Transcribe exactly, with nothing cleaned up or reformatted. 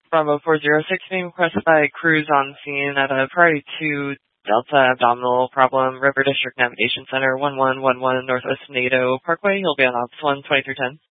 Bravo four zero six, being requested by crews on scene at a priority two Delta abdominal problem, River District Navigation Center, one one one one Northwest Nato Parkway. You'll be on Ops one twenty-three ten.